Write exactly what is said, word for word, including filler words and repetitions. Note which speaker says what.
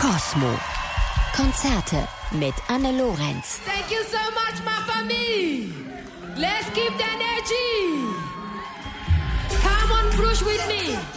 Speaker 1: Cosmo. Konzerte mit Anne Lorenz.
Speaker 2: Thank you so much, my family. Let's keep the energy. Come on, push with me.